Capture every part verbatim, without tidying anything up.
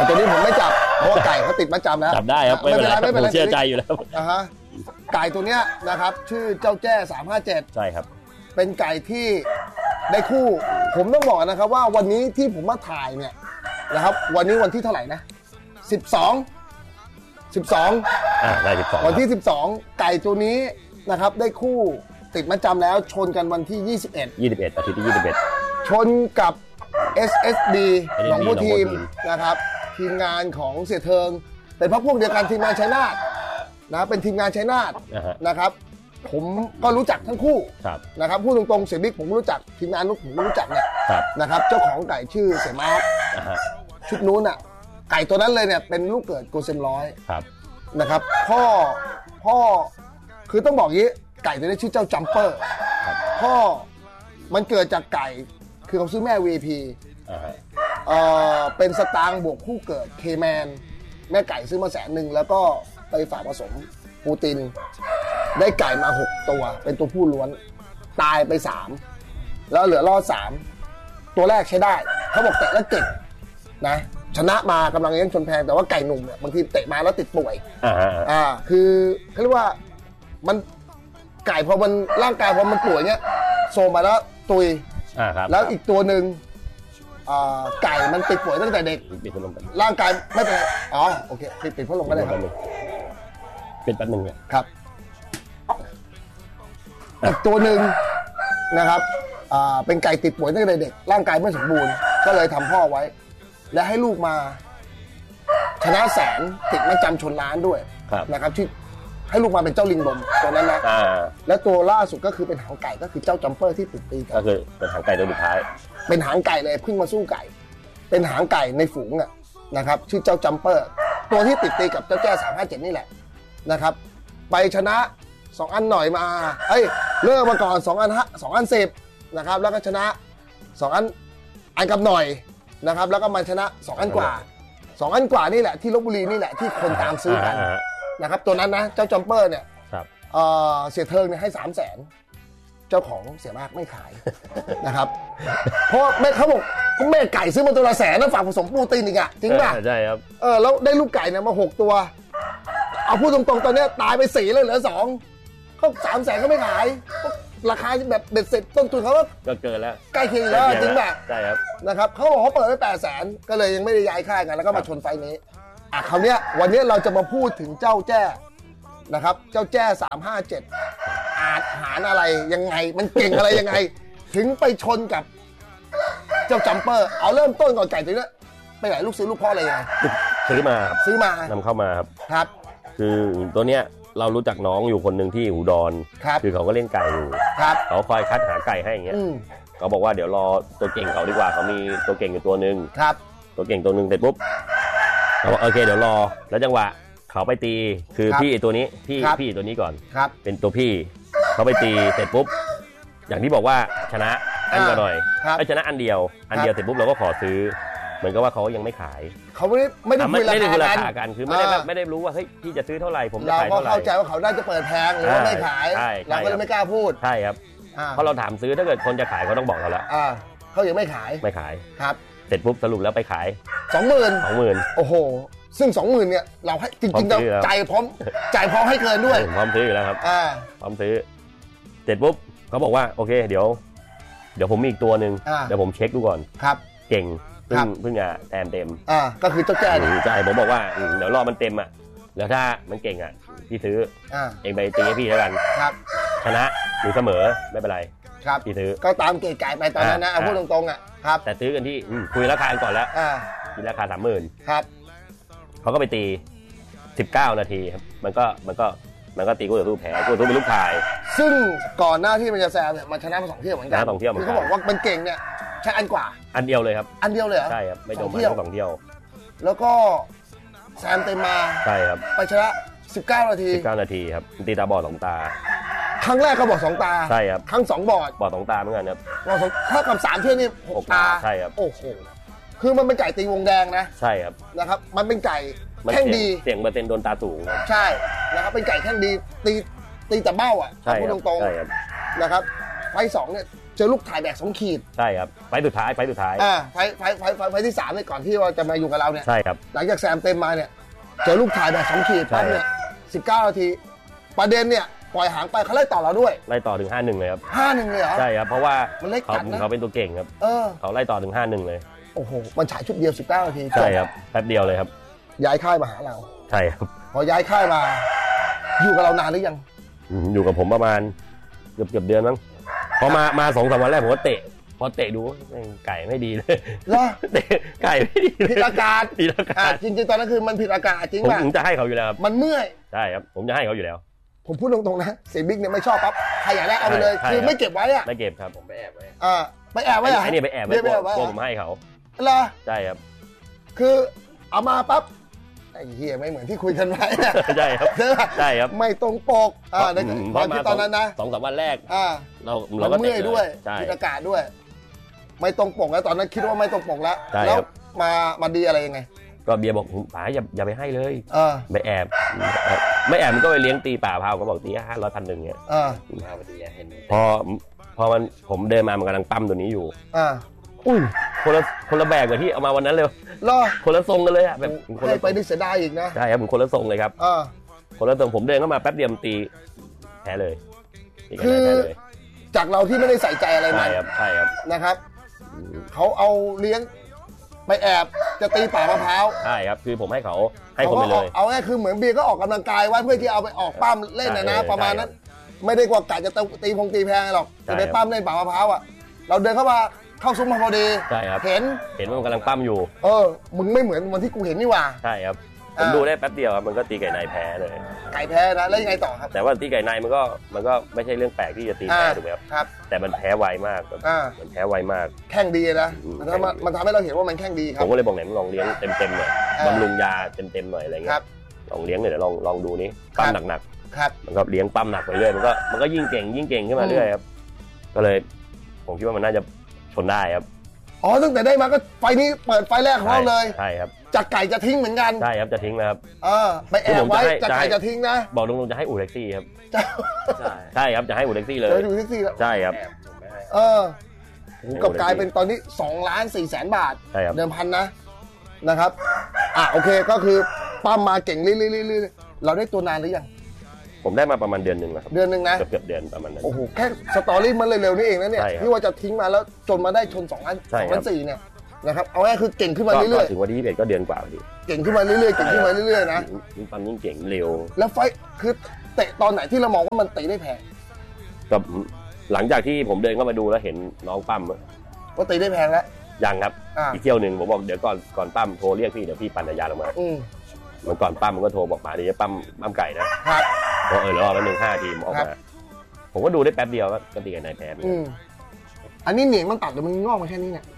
แต่ตัวนี้ผมไม่จับเพราะว่าไก่เขาติดมาจำแล้วจับได้ครับไม่เป็นไรไม่เป็นไรเชื่อใจอยู่แล้วอ่าฮะไก่ตัวเนี้ยนะครับชื่อเจ้าแจ้สามห้าเจ็ดใช่ครับเป็นไก่ที่ได้คู่ผมต้องบอกนะครับว่าวันนี้ที่ผมมาถ่ายเนี่ยนะครับวันนี้วันที่เท่าไหร่นะสิบสอง สิบสองอ่าได้สิบสองวันที่สิบสองไก่ตัวนี้นะครับได้คู่ติดมัดจำแล้วชนกันวันที่ยี่สิบเอ็ดยี่สิบเอ็ดอาทิตย์ที่ยี่สิบเอ็ดชนกับ เอส เอส บี หนองบัวทีมนะครับทีมงานของเสียเทิงเป็นพรรคพวกเดียวกันทีมงานชัยนาทนะเป็นทีมงานชัยนาทนะครับผมก็รู้จักทั้งคู่นะครับพูดตรงๆเสียบิ๊กผมรู้จักทีมงานนุ๊กผมรู้จักเนี่ยนะครับเจ้าของไก่ชื่อเสียมาร์คชุดนู้นอ่ะไก่ตัวนั้นเลยเนี่ยเป็นลูกเกิดโกเซมร้อยนะครับพ่อพ่อคือต้องบอกงี้ไก่ตัวนี้ชื่อเจ้าจัมเปอร์พ่อมันเกิดจากไก่คือเขาซื้อแม่ วี พี เอ่อเป็นสตางค์บวกคู่เกิดเคแมนแม่ไก่ซื้อมาแสนหนึ่งแล้วก็ไปฝากผสมปูตินได้ไก่มาหกตัวเป็นตัวผู้ล้วนตายไปสามแล้วเหลือรอดสามตัวแรกใช้ได้เขาบอกเตะแล้วเก่งนะชนะมากำลังเลี้ยงชนแพงแต่ว่าไก่หนุ่มเนี่ยบางทีเตะมาแล้วติดป่วยอ่าคือเขาเรียกว่ามันไก่พอมันร่างกายพอมันป่วยเนี้ยโซมมาแล้วตุยแล้วอีกตัวหนึ่งไก่มันติดป่วยตั้งแต่เด็กร่างกายไม่เป็นอ๋อโอเคปิดปิดพัดลมก็ได้ครับเป็นแป๊บนึงครับอีกตัวหนึ่งนะครับเป็นไก่ติดป่วยตั้งแต่เด็กร่างกายไม่สมบูรณ์ก็เลยทำพ่อไว้และให้ลูกมาชนะแสนติดมัดจำชนล้านด้วยนะครับที่ให้ลูกมาเป็นเจ้าลิงลมตัวนั้นนะและตัวล่าสุดก็คือเป็นหางไก่ก็คือเจ้าจัมเปอร์ที่ติดตีกันก็คือเป็นหางไก่ตัวสุดท้ายเป็นหางไก่เลยเพิ่งมาสู้ไก่เป็นหางไก่ในฝูงอ่ะนะครับชื่อเจ้าจัมเปอร์ตัวที่ติดตีกับเจ้าแจ้สามห้าเจ็ดนี่แหละนะครับไปชนะสองอันหน่อยมาเอ้ยเลิกมาก่อนสองอันสองอันสิบนะครับแล้วก็ชนะสองอันอันกับหน่อยนะครับแล้วก็มาชนะสองอันกว่าสองอันกว่านี่แหละที่ลพบุรีนี่แหละที่คนตามซื้อกันนะครับตัวนั้นนะเจ้าจัมเปอร์เนี่ยเอ่อเสียเทิงเนี่ยให้สามแสนเจ้าของเสียมากไม่ขายนะครับเพราะแม่เขาบอกแม่ไก่ซื้อมาตัวละแสนแล้วฝากผสมปูตินอีกอ่ะจริงป่ะใช่ครับเออแล้วได้ลูกไก่เนี่ยมาหกตัวเอาพูดตรงๆตอนนี้ตายไปสี่เลยเหลือสองเขาสามแสนก็ไม่ขายราคาแบบเบ็ดเสร็จต้นทุนเขาก็เกินแล้วใกล้เคียงแล้วจริงป่ะใช่ครับนะครับเขาบอกเขาเปิดไว้แปดแสนก็เลยยังไม่ได้ย้ายค่ายกันแล้วก็มาชนไฟนี้อ่ะคราวเนี้ยวันนี้เราจะมาพูดถึงเจ้าแจ้นะครับเจ้าแจ้สามห้าเจ็ดอาจหารอะไรยังไงมันเก่งอะไรยังไงถึงไปชนกับเจ้าจัมเปอร์เอาเริ่มต้นก่อนไก่ตัวนี้ไปไหนลูกซื้อลูกพ่ออะไรยังไงซื้อมาซื้อมานำเข้ามาครับครับคือตัวเนี้ยเรารู้จักน้องอยู่คนหนึ่งที่อุดรคือเขาก็เล่นไก่อยู่เขาคอยคัดหาไก่ให้อย่างเงี้ยเขาบอกว่าเดี๋ยวรอตัวเก่งเขาดีกว่าเขามีตัวเก่งอยู่ตัวนึงตัวเก่งตัวนึงเสร็จปุ๊บเขาบอกโอเคเดี๋ยวรอแล้วจังหวะเขาไปตีคือพี่ตัวนี้พี่พี่ตัวนี้ก่อนเป็นตัวพี่เขาไปตีเสร็จปุ๊บอย่างที่บอกว่าชนะอันก็หน่อยไม่ชนะอันเดียวอันเดียวเสร็จปุ๊บเราก็ขอซื้อเหมือนกับว่าเขายังไม่ขายเขาไม่ได้ไม่ได้คุยราคากันคือไม่ได้ไม่ได้รู้ว่าเฮ้ยพี่จะซื้อเท่าไหร่ผมจะขายเท่าไหร่เราก็เข้าใจว่าเขาน่าจะเปิดแพงหรือว่าไม่ขายเราก็เลยไม่กล้าพูดใช่ครับเพราะเราถามซื้อถ้าเกิดคนจะขายเขาต้องบอกเราแล้วเขายังไม่ขายไม่ขายครับเสร็จปุ๊บสรุปแล้วไปขายสองหมื่นสองหมื่นโอ้โหซึ่งสองหมื่นเนี่ยเราให้จริงๆเราใจพร้อมใจพร้อมให้เกินด้วยพร้อมซื้ออยู่แล้วครับพร้อมซื้อเสร็จปุ๊บเขาบอกว่าโอเคเดี๋ยวเดี๋ยวผมมีอีกตัวนึงเดี๋ยวผมเช็คดูก่อนครับเก่งเพิ่งเพิ่งอ่ะแต้มเต็มอ่าก็คือเจ้าแจ้ใช่ผมบอกว่าเดี๋ยวรอมันเต็มอ่ะแล้วถ้ามันเก่งอ่ะพี่ซื้อเองไปตีให้พี่แล้วกันครับชนะหรือเสมอไม่เป็นไรครับพี่ซื้อก็ตามเก๋ไก่ไปตอนนั้นนะพูดตรงๆอ่ะครับแต่ซื้อกันที่คุยราคาก่อนแล้วคิดราคาสามหมื่นครับเขาก็ไปตีสิบเก้านาทีครับมันก็มันก็มันก็ตีกูต่อสู้แพ้กูต่อสู้เป็นลูกชายซึ่งก่อนหน้าที่มันจะแซมเนี่ยมันชนะมาสองเที่ยวเหมือนกันสองเที่ยวคือเขาบอกว่ามันเก่งเนี่ยใช่อันกว่าอันเดียวเลยครับอันเดียวเลยเหรอใช่ครับไม่โดนมาสองเที่ยวแล้วก็แซมเต็มมาใช่ครับไปชนะสิบเก้านาทีสิบเก้านาทีครับตีตาบอดสองตาครั้งแรกเขาบอกสองตาใช่ครับครั้งสองบอดบอดสองตาเหมือนกันครับบอดสองถ้ากับสามเที่ยวนี่หกตาใช่ครับโอ้โหคือมันเป็นไก่ตีวงแดงนะใช่ครับนะครับมันเป็นไก่แข้งดีเสียงเปอร์เซ็นต์โดนตาสูงใช่นะครับเป็นไก่แข้งดีตีตีแต่เบ้าอ่ะพูดตรงๆนะครับไฟสองเนี่ยเจอลูกถ่ายแบกสองขีดใช่ครับไฟสุดท้ายไฟสุดท้ายอ่าไฟไฟไฟไฟไฟที่สามเนี่ยก่อนที่ว่าจะมาอยู่กับเราเนี่ยใช่ครับหลังจากแซมเต็มมาเนี่ยเจอลูกถ่ายแบกสองขีดปั๊บเนี่ยสิบเก้านาทีประเด็นเนี่ยปล่อยหางไปเขาไล่ต่อเราด้วยไล่ต่อถึงห้าหนึ่งเลยครับห้าหนึ่งเลยเหรอใช่ครับเพราะว่ามันเล็กจัดนะเขาเป็นตัวเก่งครับเออเขาไล่ต่อถึงห้าหนึ่งเลยโอ้โหมันฉายชุดเดียวสิบเก้านาทีใช่ครับแป๊บเดียวเลยครับย้ายค่ายมาหาเราใช่ครับพอย้ายค่ายมาอยู่กับเรานานหรือยังอยู่กับผมประมาณเกือบเกือบเดือนมั้งพอมามาสองสามวันแรกผมก็เตะพอเตะดูไก่ไม่ดีเลยเหรอเตะไก่ไม่ดีผิดอากาศผิดอากาศจริงๆตอนนั้นคือมันผิดอากาศจริงป่ะผมจะให้เขาอยู่แล้วครับมันเมื่อยใช่ครับผมจะให้เขาอยู่แล้วผมพูดตรงๆนะเสียบิ๊กเนี่ยไม่ชอบปั๊บใครอยากได้เอาไปเลยคือไม่เก็บไว้อะไม่เก็บครับผมไปแอบไว้อ่าไปแอบไว้อะไอ้นี่ไปแอบไว้พวกผมให้เขาเหรอใช่ครับคือเอามาปั๊บไอ้เหี้ยไม่เหมือนที่คุยกันไว้ใช่ครับใช่ครับไม่ตรงปกอ่าในตอนที่ตอนนั้นนะสองสามวันแรกอ่าเราเราเมื่อยด้วยผิดอากาศด้วยไม่ตรงปกแล้วตอนนั้นคิดว่าไม่ตรงปกแล้วแล้วมามาดีอะไรยังไงก็เบียร์บอกป๋าอย่าอย่าไปให้เลยไปแอบไม่แอบมันก็ไปเลี้ยงตีป่าพาวก็บอกตีห้าร้อยพันหนึ่งเนี่ยพอพอมันผมเดินมามันกำลังปั้มตัวนี้อยู่อุ้ยคนละคนละแบบกับที่เอามาวันนั้นเลยคนละทรงกันเลยอ่ะแบบให้ไปนี่เสียดายอีกนะใช่ครับผมคนละทรงเลยครับคนละทรงผมเดินเข้ามาแป๊บเดียวตีแพ้เลยคือจากเราที่ไม่ได้ใส่ใจอะไรมาใช่ครับใช่ครับนะครับเขาเอาเลี้ยงไปแอบจะตีป่ามะพร้าวใช่ครับคือผมให้เขาให้คนไปเลยเอาง่ายคือเหมือนเบียร์ก็ออกกำลังกายไว้เพื่อที่เอาไปออกปั้มเล่นนะนะประมาณนั้นไม่ได้กว่ากะจะตีพงตีแพงหรอกจะไปปั้มเล่นป่ามะพร้าวอ่ะเราเดินเข้ามาเข้าซุ้มพอดีใช่ครับเห็นเห็นว่ามันกำลังปั้มอยู่เออมึงไม่เหมือนวันที่กูเห็นนี่หว่าใช่ครับผมดูได้แป๊บเดียวครับมันก็ตีไก่ในแพ้เลยไก่แพ้นะแล้วยังไงต่อครับแต่ว่าตีไก่ในมันก็มันก็ไม่ใช่เรื่องแปลกที่จะตีแพ้ถูกไหมครับแต่มันแพ้ไวมากมันแพ้ไวมากแข้งดีนะมันทำมันทำให้เราเห็นว่ามันแข้งดีครับผมก็เลยบอกไหนมึงลองเลี้ยงเต็มๆหน่อยบำรุงยาเต็มๆหน่อยอะไรเงี้ยลองเลี้ยงหน่อยเดี๋ยวลองลองดูนี้ปั้มหนักๆมันก็เลี้ยงปั้มหนักไปเรื่อยมันก็มันก็ยิ่งเก่งยิ่งเก่งขึ้นมาเรื่อยครับก็เลยผมคิดว่ามันน่าจะชนได้ครับอ๋อตั้งแต่ได้มาก็ไฟนี้เปิดไฟแรกของเราเลยใช่ครับจากไก่จะทิ้งเหมือนกันใช่ครับจะทิ้งนะครับเออไปแอบไว้จากไก่จะทิ้งนะบอกลุงๆจะให้อู่แท็กซี่ครับใช่ใช่ครับจะให้อู่แท็กซี่เลยจะอู่แท็กซี่แล้วใช่ครับเออกับกลายเป็นตอนนี้สองล้านสี่แสนบาทเดิมพันนะนะครับอ่ะโอเคก็คือปั้มมาเก่งเรื่อยๆๆเราได้ตัวนานหรือยังผมได้มาประมาณเดือนหนึ่งแล้วครับเดือนหนึ่งนะเกือบเดือนประมาณนั้นโอ้โหแค่สตอรี่มันเร็วๆนี่เองนะเนี่ยที่ว่าจะทิ้งมาแล้วจนมาได้ชนสองล้านสองล้านสี่เนี่ยนะครับเอาง่ายคือเก่งขึ้นมาเรื่อยๆถึงวันที่ยี่สิบเอ็ดก็เดือนกว่าดิเก่งขึ้นมาเรื่อยๆเก่งขึ้นมาเรื่อยๆนะยิ่งปั้มยิ่งเก่งเร็วแล้วไฟคือเตะตอนไหนที่เรามองว่ามันตีได้แพงกับหลังจากที่ผมเดินเข้ามาดูแล้วเห็นน้องปั้มก็ตีได้แพงแล้วยังครับอีกเที่ยวหนึ่งผมบอกเดี๋ยวก่อนก่อนปั้มโทรเรียกพี่เดี๋ยวพี่ปั่นจักรยานลงมามันก่อนปั้มมันก็โทรบอกมาดิจะปั้มปั้มไก่นะครับพอเออแล้ววันหนึ่งห้าทีมออกมาผมก็ดูได้แป๊บเดียวก็ตีกันในแพ้อันนี้เหนียงมันตัดหรือมันงอกมาแค่นี้เนี่ย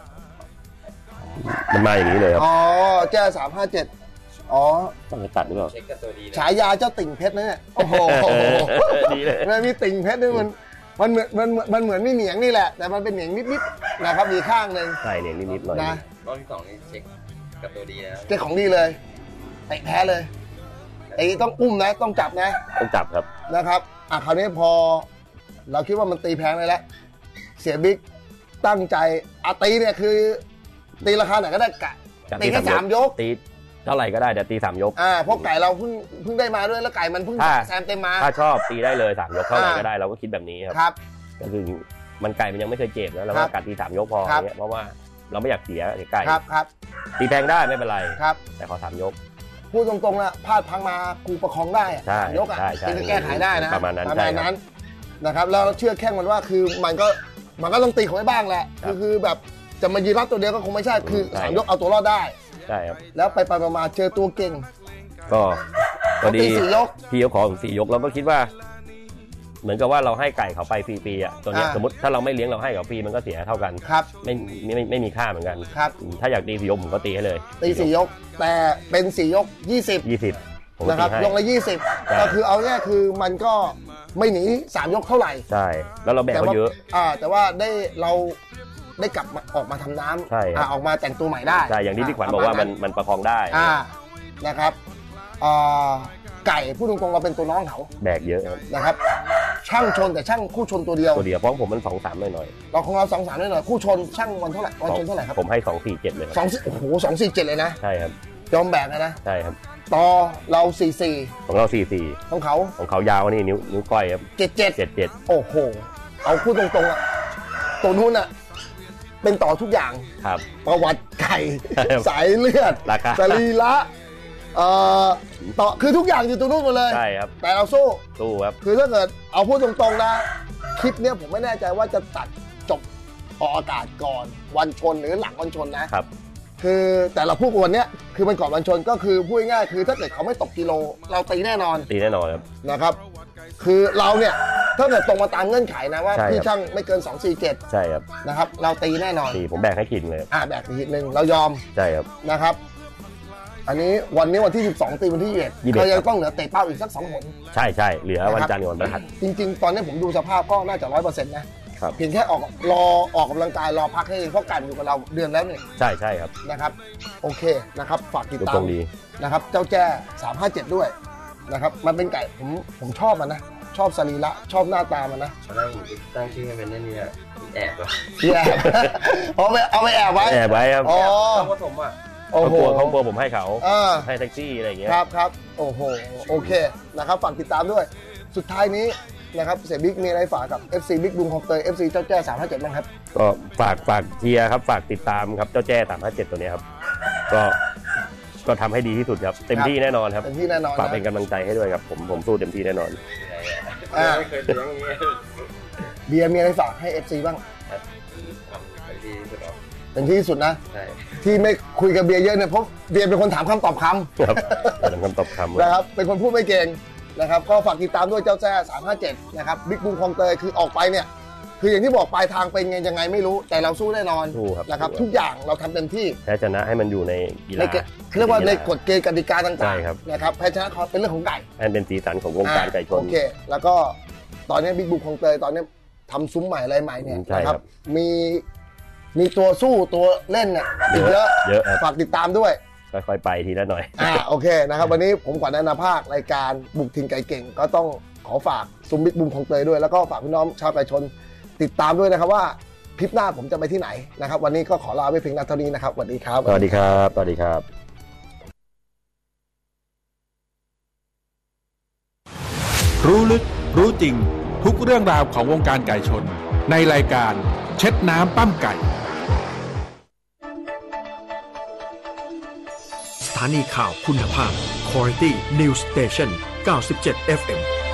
มันมาอย่างนี้เลยครับอ๋อแจ้สามห้าเจ็ดอ๋อต้องตัดหรือเปล่าฉายาเจ้าติ่งเพชรนะเนี่ยโอ้โหดีเลยมันมีติ่งเพชรด้วยมันมันเหมือนมันมันเหมือนไม่เหนียงนี่แหละแต่มันเป็นเหนียงนิดๆนะครับมีข้างนึงใช่เหนียงนิดๆหน่อยนะรอบที่สองนี่เช็คกับตัวดีแล้วเจ้าของดีเลยไอ้แพ้เลยไอ้ต้องอุ้มนะต้องจับนะต้องจับครับนะครับอ่ะคราวนี้พอเราคิดว่ามันตีแพงเลยแล้วเสียบิ๊กตั้งใจอาตีเนี่ยคือตีราคาไหนก็ได้กะตีแค่สามยกตีเท่าไหร่ก็ได้แต่ตีสามยกอ่าเพราะไก่เราเพิ่งเพิ่งได้มาด้วยแล้วไก่มันเพิ่งแซมเต็มมาถ้าชอบตีได้เลยสามยกเท่าไหร่ก็ได้เราก็คิดแบบนี้ครับก็คือมันไก่มันยังไม่เคยเจ็บนะเราก็กัดตีสามยกพออย่างเงี้ยเพราะว่าเราไม่อยากเสียไก่ครับครับตีแพงได้ไม่เป็นไรครับแต่ขอสามยกพูดตรงๆนะพลาดพังมากูประคองได้สามยกอ่ะตีแก้ไขได้นะประมาณนั้นประมาณนั้นนะครับแล้วเชื่อแข้งมันว่าคือมันก็มันก็ต้องตีเขาไว้บ้างแหละคือคือแบบจะมายืนรับตัวเดียวก็คงไม่ใช่คือสามยกเอาตัวรอดได้ใช่ครับแล้วไปไปมาเจอตัวเก่งก็พอดีสี่ยกพี่เขาขอสี่ยกเราก็คิดว่าเหมือนกับว่าเราให้ไก่เขาไปฟรีๆอ่ะตัวนี้สมมติถ้าเราไม่เลี้ยงเราให้เขาฟรีมันก็เสียเท่ากันครับไม่ไม่ไม่มีค่าเหมือนกันครับถ้าอยากตีสี่ยกผมก็ตีให้เลยตีสี่ยกแต่เป็นสี่ยกยี่สิบยี่สิบนะครับยกละยี่สิบก็คือเอาง่ายคือมันก็ไม่หนีสามยกเท่าไหร่ใช่แล้วเราแบกเขาเยอะอ่าแต่ว่าได้เราได้กลับมาออกมาทำน้ำใช่ออกมาแต่งตัวใหม่ได้ใช่อย่างที่พี่ขวัญบอกว่ามันมันประคองได้อ่านะครับอ่าไก่พูดตรงๆเราเป็นตัวน้องเขาแบกเยอะนะครับช่างชนแต่ช่างคู่ชนตัวเดียวตัวเดียวเพราะผมมันสองสามหน่อยๆเราของเราสองสามหน่อยๆคู่ชนช่างวันเท่าไหร่วันชนเท่าไหร่ครับผมให้สองสี่เจ็ดเลยสองโอ้โหสองสี่เจ็ดเลยนะใช่ครับยอมแบกนะใช่ครับต่อเราสี่สี่ของเราสี่สี่ของเขาของเขายาวนี่นิ้วนิ้วก้อยครับเจ็ดเจ็ดเจ็ดเจ็ดโอ้โหเอาคู่ตรงๆอ่ะตัวนู้นอ่ะเป็นต่อทุกอย่างครับประวัติไก่สายเลือดสรีระเอ่อต่อคือทุกอย่างอยู่ตัวนู้นหมดเลยใช่ครับแต่เราสู้สู้ครับคือถ้าเกิดเอาพูดตรงๆนะคลิปเนี้ยผมไม่แน่ใจว่าจะตัดจบออกอากาศก่อนวันชนหรือหลังวันชนนะครับคือแต่เราพูดวันเนี้ยคือมันก่อนวันชนก็คือพูดง่ายๆคือถ้าเกิดเขาไม่ตกกิโลเราตีแน่นอนตีแน่นอนครับนะครับคือเราเนี่ยถ้าเกิดตรงมาตามเงื่อนไขนะว่าพี่ช่างไม่เกินสองสี่เจ็ดใช่ครับนะครับเราตีแน่นอนตีผมแบกให้ขีดเลยอ่าแบกขีดหนึ่งเรายอมใช่ครับนะครับอันนี้วันนี้วันที่สิบสองตีวันที่ยี่สิบเอ็ดก็ยังต้องเหลือเตะเป้าอีกสักสองหนใช่ใช่เหลือวันจันทร์กับวันพฤหัสจริงๆตอนนี้ผมดูสภาพก็น่าจะร้อยเปอร์เซ็นต์นะครับเพียงแค่ออกรอออกกำลังกายรอพักให้เพราะกันอยู่กับเราเดือนแล้วเนี่ยใช่ใช่ครับนะครับโอเคนะครับฝากติดตามนะครับเจ้าแจ้สามห้าเจ็ดด้วยนะครับมันเป็นไก่ผมผมชอบมันนะชอบสรีระชอบหน้าตามันนะตอนแรกผมตั้งชื่อให้เป็นนี่เนี่ยแอบเหรอแอบเอาไปเอาไปแอบไว้แอบไว้ครับอ๋อต้องผสมอ่ะเขากลัวเขากลัวผมให้เขาให้แท็กซี่อะไรอย่างเงี้ยครับครับโอ้โหโอเคนะครับฝากติดตามด้วยสุดท้ายนี้นะครับเสียบิ๊กมีอะไรฝากกับ เอฟ ซี บิ๊กดุงคลองเตย เอฟ ซี เจ้าแจ้สามห้าเจ็ดบ้างครับก็ฝากฝากเชียร์ครับฝากติดตามครับเจ้าแจ้สามห้าเจ็ดตัวนี้ครับก็ก็ทำให้ดีที่สุดครับเต็มที่แน่นอนครับเต็มที่แน่นอนฝากเป็นกำลังใจให้ด้วยครับผมผมสู้เต็มที่แน่นอนไม่เคยเลี้ยงอย่างเงี้ยเบียร์มีอะไรฝากให้ เอฟ ซี บ้างเป็นที่สุดนะที่ไม่คุยกับเบียร์เยอะเนี่ยเพราะเบียร์เป็นคนถามคำตอบคำครับเป็นคำตอบคำนะครับเป็นคนพูดไม่เก่งนะครับก็ฝากติดตามด้วยเจ้าแจ้สามห้าเจ็ดนะครับบิ๊กบูมคลองเตยคือออกไปเนี่ยคืออย่างที่บอกปลายทางเป็นไงยังไงไม่รู้แต่เราสู้แน่นอนนะครับทุกอย่างเราทำเต็มที่แพ้ชนะให้มันอยู่ในกีฬาเรียกว่าในกฎเกณฑ์กติกาต่างๆนะครับแพ้ชนะเป็นเรื่องของไก่ให้เป็นสีสันของวงการไก่ชนโอเคแล้วก็ตอนนี้บิ๊กบูมคลองเตยตอนนี้ทำซุ้มใหม่อะไรใหม่เนี่ยนะครับมีมีตัวสู้ตัวเล่นเนี่ยอีกเยอะเยอะฝากติดตามด้วยค่อยๆไปทีละหน่อยอ่าโอเคนะครับวันนี้ผมขวัญอนาภาครายการบุกถิ่นไก่เก่งก็ต้องขอฝากซุ้มบิ๊กบูมคลองเตยด้วยแล้วก็ฝากพี่น้องชาวไก่ชนติดตามด้วยนะครับว่าคลิปหน้าผมจะไปที่ไหนนะครับวันนี้ก็ขอลาไปเพียงเท่านี้นะครับสวัสดีครับสวัสดีครับสวัสดีครับรู้ลึกรู้จริงทุกเรื่องราวของวงการไก่ชนในรายการเช็ดน้ำปั้มไก่สถานีข่าวคุณภาพ Quality News Station เก้าสิบเจ็ด เอฟ เอ็ม